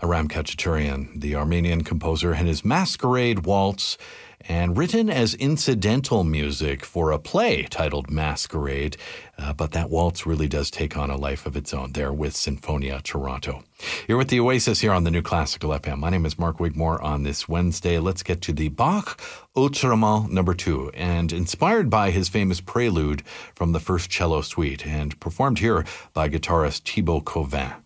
Aram Khachaturian, the Armenian composer, and his Masquerade Waltz, and written as incidental music for a play titled Masquerade. But that waltz really does take on a life of its own there with Sinfonia Toronto. You're with the Oasis here on the New Classical FM. My name is Mark Wigmore on this Wednesday. Let's get to the Bach Autrement No. 2, and inspired by his famous prelude from the first cello suite, and performed here by guitarist Thibaut Covin.